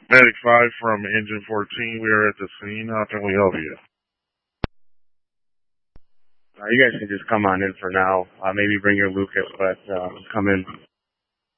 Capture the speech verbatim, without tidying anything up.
Medic five from Engine fourteen, we are at the scene. How can we help you? Uh, you guys can just come on in for now. Uh, maybe bring your Lucas, but uh, come in.